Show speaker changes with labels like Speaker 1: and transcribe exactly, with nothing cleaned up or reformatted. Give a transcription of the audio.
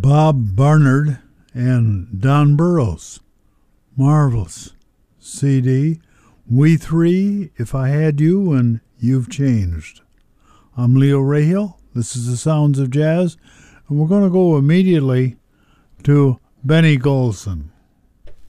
Speaker 1: Bob Barnard and Don Burrows. Marvelous C D. We Three, If I Had You, and You've Changed. I'm Leo Rahill. This is the Sounds of Jazz, and we're going to go immediately to Benny Golson.